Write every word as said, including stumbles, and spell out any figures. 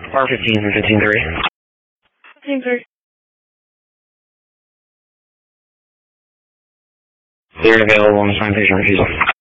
R fifteen and fifteen three. fifteen three. Clear available on assigned patient refusal.